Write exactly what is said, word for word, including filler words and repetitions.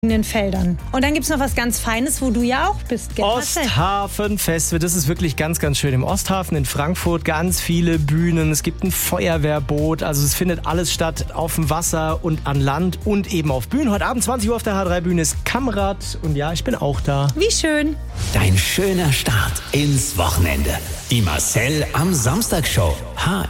in den Feldern. Und dann gibt es noch was ganz Feines, wo du ja auch bist. Gell, Marcel? Osthafen-Festival, das ist wirklich ganz, ganz schön. Im Osthafen in Frankfurt ganz viele Bühnen. Es gibt ein Feuerwehrboot. Also es findet alles statt auf dem Wasser und an Land und eben auf Bühnen. Heute Abend zwanzig Uhr auf der H drei Bühne ist Kamrat. Und ja, ich bin auch da. Wie schön. Dein schöner Start ins Wochenende. Die Marcel am Samstag Show. H